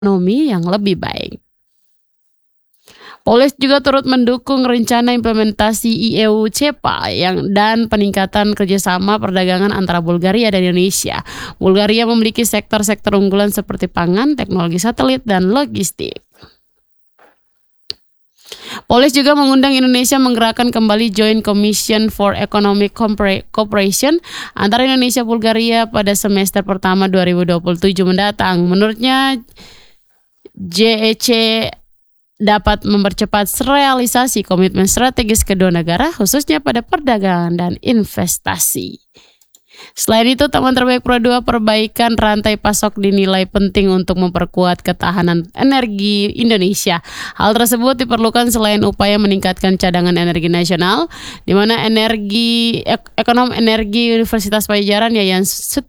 ekonomi yang lebih baik. Polis juga turut mendukung rencana implementasi IEU CEPA dan peningkatan kerjasama perdagangan antara Bulgaria dan Indonesia. Bulgaria memiliki sektor-sektor unggulan seperti pangan, teknologi satelit, dan logistik. Polis juga mengundang Indonesia menggerakkan kembali Joint Commission for Economic Cooperation antara Indonesia dan Bulgaria pada semester pertama 2027 mendatang. Menurutnya, JEC dapat mempercepat realisasi komitmen strategis kedua negara, khususnya pada perdagangan dan investasi. Selain itu, Taman Terbaik Pro 2 perbaikan rantai pasok dinilai penting untuk memperkuat ketahanan energi Indonesia. Hal tersebut diperlukan selain upaya meningkatkan cadangan energi nasional, di mana ekonom energi Universitas Padjadjaran Yayan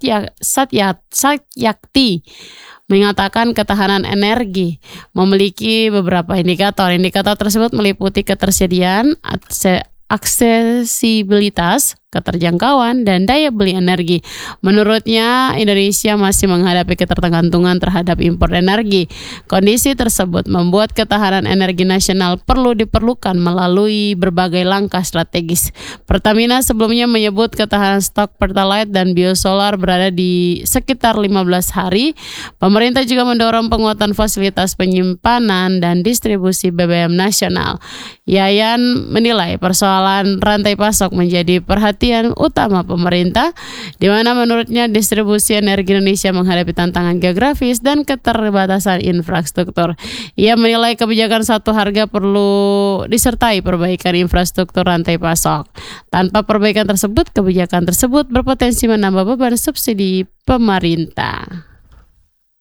Satyakti mengatakan ketahanan energi memiliki beberapa indikator. Indikator tersebut meliputi ketersediaan, aksesibilitas, keterjangkauan, dan daya beli energi. Menurutnya, Indonesia masih menghadapi ketergantungan terhadap impor energi. Kondisi tersebut membuat ketahanan energi nasional diperlukan melalui berbagai langkah strategis. Pertamina sebelumnya menyebut ketahanan stok Pertalite dan biosolar berada di sekitar 15 hari. Pemerintah juga mendorong penguatan fasilitas penyimpanan dan distribusi BBM nasional. Yayan menilai persoalan rantai pasok menjadi perhatian utama pemerintah, di mana menurutnya distribusi energi Indonesia menghadapi tantangan geografis dan keterbatasan infrastruktur. Ia menilai kebijakan satu harga perlu disertai perbaikan infrastruktur rantai pasok. Tanpa perbaikan tersebut, kebijakan tersebut berpotensi menambah beban subsidi pemerintah.